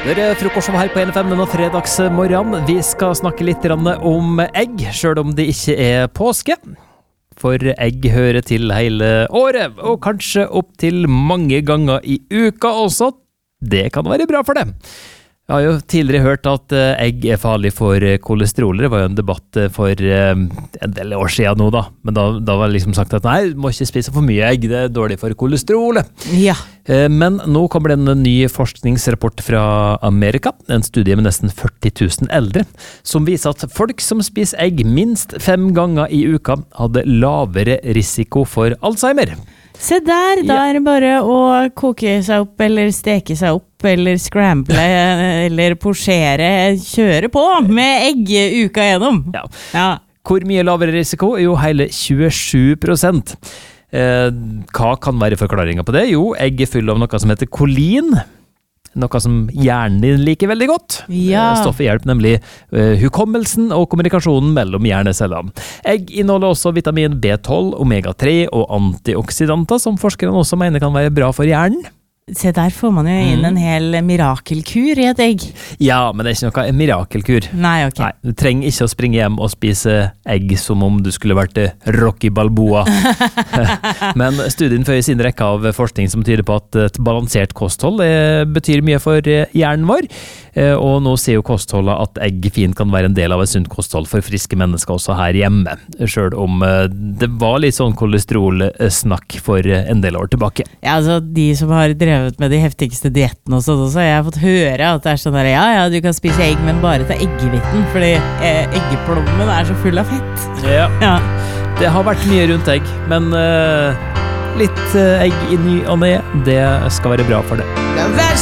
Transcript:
Det frokost her på NFM denne fredagsmorgen. Vi skal snakke litt om egg, selv om det ikke påske. For egg hører til hele året, og kanskje opp til mange ganger i uka også. Det kan være bra for det. Jeg har jo tidligere hørt at egg farlig for kolesteroler. Det var jo en debatt for en del år siden nå da. Men da var det liksom sagt at nei, du må ikke spise for mye egg, det dårlig for kolesterolet. Ja. Men nå kommer det en ny forskningsrapport fra Amerika, en studie med nesten 40 000 eldre, som viser at folk som spiser egg minst 5 ganger i uka hadde lavere risiko for Alzheimer. Se der, da er det bare å koke seg opp, eller steke seg opp, eller scramble, eller posjere, kjøre på med egg uka gjennom. Ja. Hvor mye lavere risiko? Jo, hele 27%. Hva kan være forklaringen på det? Jo, egg er full av noe som heter kolin, noe som hjernen din liker veldig godt. Ja. Stoffet hjelper nemlig hukommelsen og kommunikasjonen mellom hjernecellene. Egg inneholder også vitamin B12, omega-3 og antioksidanter, som forskerne også mener kan være bra for hjernen. Se der får man jo inn en hel mirakelkur i et egg. Ja, men det er ikke noe mirakelkur. Nei, ok. Nei, du trenger ikke å springe hjem og spise egg som om du skulle vært Rocky Balboa. Men studien føyer sin rekke av forskning som tyder på at et balansert kosthold betyr mye for hjernen vår. Og nå ser jo kostholdet at egg fint kan være en del av et sunt kosthold for friske mennesker også her hjemme. Selv om det var litt sånn kolesterolsnakk for en del år tilbake. Ja, altså de som har drevet med de heftigste diettene og sånn også, jeg har fått høre at det er sånn der, ja, du kan spise egg, men bare ta eggehvitten, fordi eggeplommen er så full av fett. Ja. Det har vært mye rundt egg, men litt egg i ny og ne, det skal være bra for det.